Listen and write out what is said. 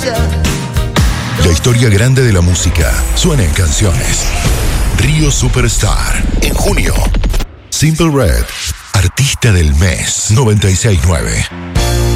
La historia grande de la música suena en canciones. Río Superstar, en junio. Simple Red, artista del mes 96.9.